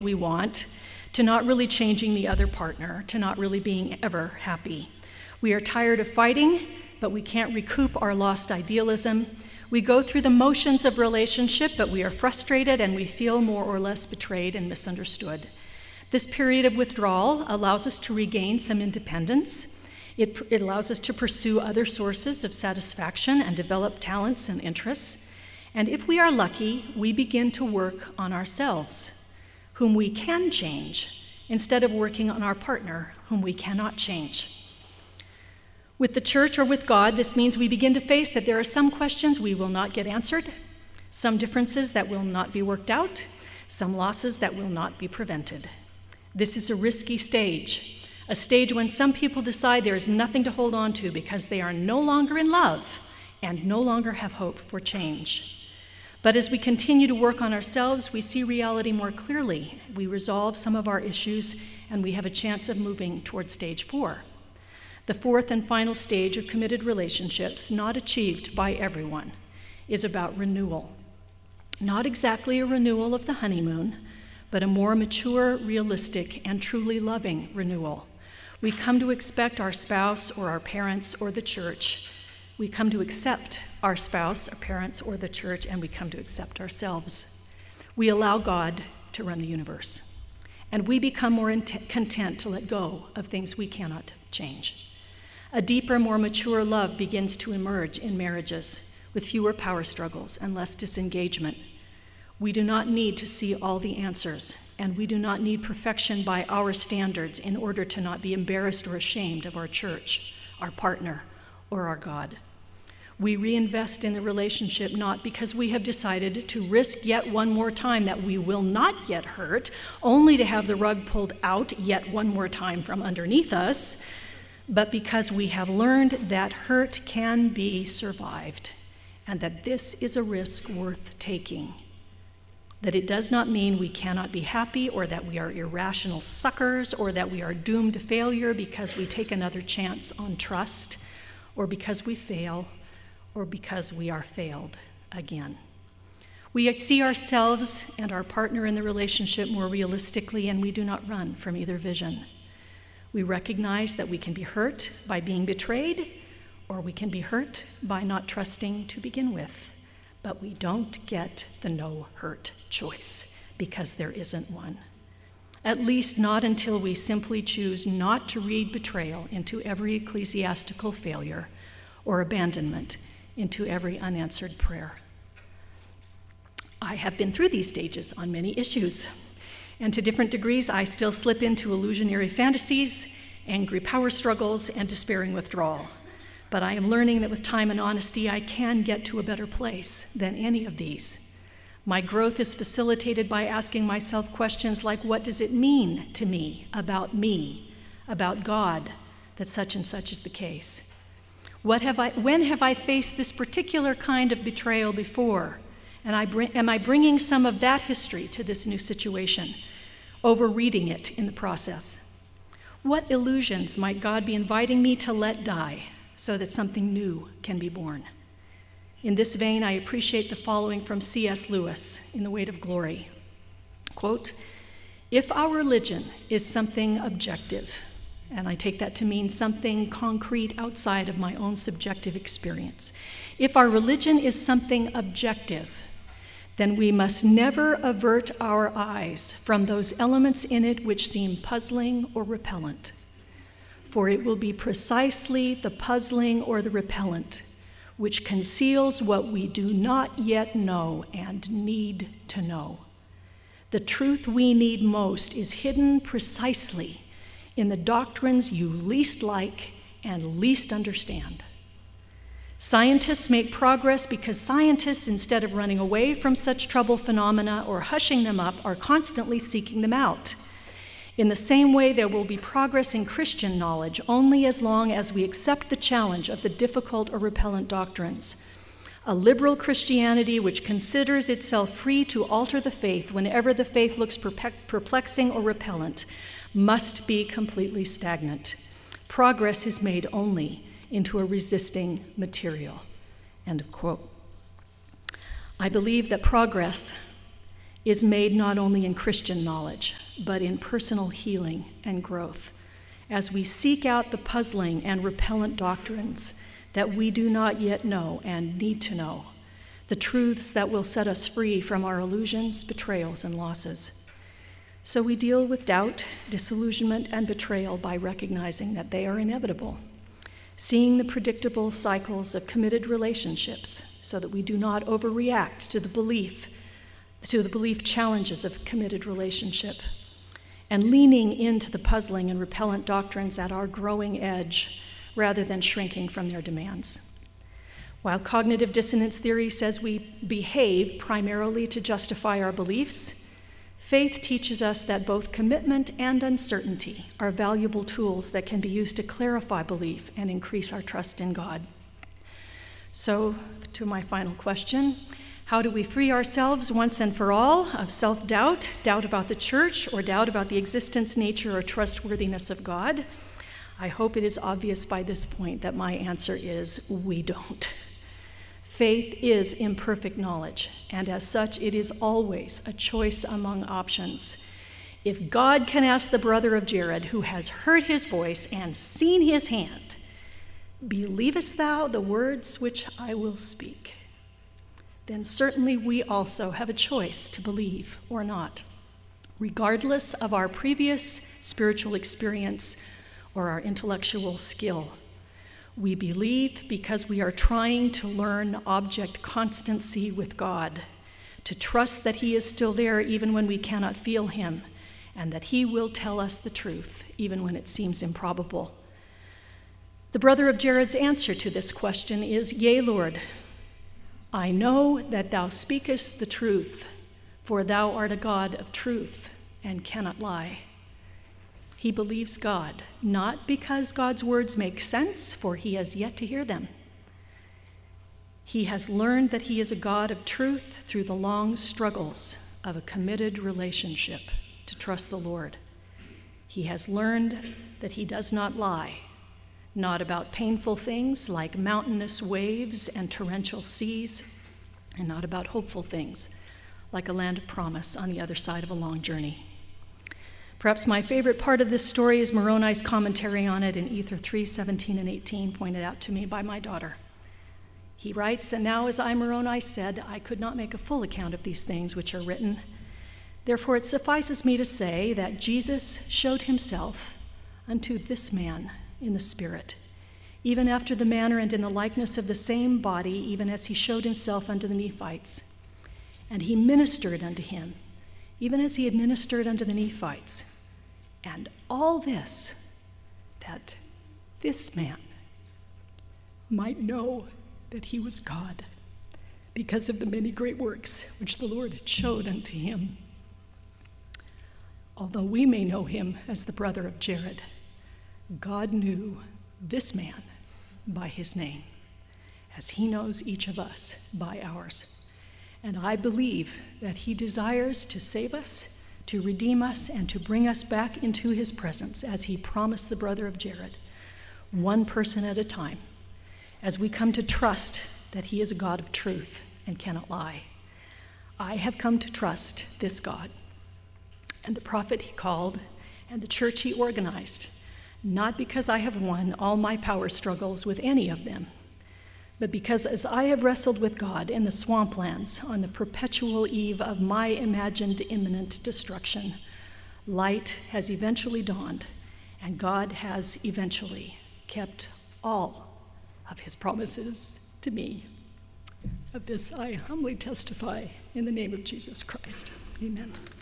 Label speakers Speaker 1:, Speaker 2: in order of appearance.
Speaker 1: we want, to not really changing the other partner, to not really being ever happy. We are tired of fighting, but we can't recoup our lost idealism. We go through the motions of relationship, but we are frustrated and we feel more or less betrayed and misunderstood. This period of withdrawal allows us to regain some independence. It allows us to pursue other sources of satisfaction and develop talents and interests. And if we are lucky, we begin to work on ourselves, whom we can change, instead of working on our partner, whom we cannot change. With the church or with God, this means we begin to face that there are some questions we will not get answered, some differences that will not be worked out, some losses that will not be prevented. This is a risky stage, a stage when some people decide there is nothing to hold on to because they are no longer in love and no longer have hope for change. But as we continue to work on ourselves, we see reality more clearly. We resolve some of our issues, and we have a chance of moving toward stage 4. The fourth and final stage of committed relationships, not achieved by everyone, is about renewal. Not exactly a renewal of the honeymoon, but a more mature, realistic, and truly loving renewal. We come to expect our spouse or our parents or the church. We come to accept our spouse, our parents, or the church, and we come to accept ourselves. We allow God to run the universe, and we become more content to let go of things we cannot change. A deeper, more mature love begins to emerge in marriages with fewer power struggles and less disengagement. We do not need to see all the answers, and we do not need perfection by our standards in order to not be embarrassed or ashamed of our church, our partner, or our God. We reinvest in the relationship not because we have decided to risk yet one more time that we will not get hurt, only to have the rug pulled out yet one more time from underneath us, but because we have learned that hurt can be survived and that this is a risk worth taking. That it does not mean we cannot be happy or that we are irrational suckers or that we are doomed to failure because we take another chance on trust or because we fail or because we are failed again. We see ourselves and our partner in the relationship more realistically, and we do not run from either vision. We recognize that we can be hurt by being betrayed, or we can be hurt by not trusting to begin with. But we don't get the no hurt choice because there isn't one. At least not until we simply choose not to read betrayal into every ecclesiastical failure or abandonment into every unanswered prayer. I have been through these stages on many issues, and to different degrees I still slip into illusionary fantasies, angry power struggles, and despairing withdrawal. But I am learning that with time and honesty, I can get to a better place than any of these. My growth is facilitated by asking myself questions like, what does it mean to me, about God, that such and such is the case? When have I faced this particular kind of betrayal before? And am I bringing some of that history to this new situation, overreading it in the process? What illusions might God be inviting me to let die so that something new can be born? In this vein, I appreciate the following from C.S. Lewis in The Weight of Glory. Quote, "If our religion is something objective," and I take that to mean something concrete outside of my own subjective experience, if our religion is something objective, then we must never avert our eyes from those elements in it which seem puzzling or repellent. For it will be precisely the puzzling or the repellent which conceals what we do not yet know and need to know. The truth we need most is hidden precisely in the doctrines you least like and least understand. Scientists make progress because scientists, instead of running away from such trouble phenomena or hushing them up, are constantly seeking them out. In the same way, there will be progress in Christian knowledge only as long as we accept the challenge of the difficult or repellent doctrines. A liberal Christianity which considers itself free to alter the faith whenever the faith looks perplexing or repellent must be completely stagnant. Progress is made only into a resisting material." End of quote. I believe that progress is made not only in Christian knowledge, but in personal healing and growth, as we seek out the puzzling and repellent doctrines that we do not yet know and need to know, the truths that will set us free from our illusions, betrayals, and losses. So we deal with doubt, disillusionment, and betrayal by recognizing that they are inevitable, seeing the predictable cycles of committed relationships so that we do not overreact to the belief challenges of committed relationship, and leaning into the puzzling and repellent doctrines at our growing edge rather than shrinking from their demands. While cognitive dissonance theory says we behave primarily to justify our beliefs, faith teaches us that both commitment and uncertainty are valuable tools that can be used to clarify belief and increase our trust in God. So, to my final question, how do we free ourselves once and for all of self-doubt, doubt about the church, or doubt about the existence, nature, or trustworthiness of God? I hope it is obvious by this point that my answer is we don't. Faith is imperfect knowledge, and as such, it is always a choice among options. If God can ask the brother of Jared, who has heard his voice and seen his hand, "Believest thou the words which I will speak?" then certainly we also have a choice to believe or not, regardless of our previous spiritual experience or our intellectual skill. We believe because we are trying to learn object constancy with God, to trust that He is still there even when we cannot feel Him, and that He will tell us the truth even when it seems improbable. The brother of Jared's answer to this question is, "Yea, Lord, I know that thou speakest the truth, for thou art a God of truth and cannot lie." He believes God, not because God's words make sense, for he has yet to hear them. He has learned that he is a God of truth through the long struggles of a committed relationship to trust the Lord. He has learned that he does not lie, not about painful things like mountainous waves and torrential seas, and not about hopeful things like a land of promise on the other side of a long journey. Perhaps my favorite part of this story is Moroni's commentary on it in Ether 3:17 and 18, pointed out to me by my daughter. He writes, "And now as I, Moroni, said, I could not make a full account of these things which are written. Therefore it suffices me to say that Jesus showed himself unto this man in the Spirit, even after the manner and in the likeness of the same body, even as he showed himself unto the Nephites. And he ministered unto him, even as he had ministered unto the Nephites. And all this, that this man might know that he was God, because of the many great works which the Lord had showed unto him. Although we may know him as the brother of Jared, God knew this man by his name, as he knows each of us by ours. And I believe that he desires to save us, to redeem us, and to bring us back into his presence, as he promised the brother of Jared, one person at a time, as we come to trust that he is a God of truth and cannot lie. I have come to trust this God, and the prophet he called, and the church he organized, not because I have won all my power struggles with any of them, but because as I have wrestled with God in the swamplands on the perpetual eve of my imagined imminent destruction, light has eventually dawned, and God has eventually kept all of his promises to me. Of this I humbly testify in the name of Jesus Christ. Amen.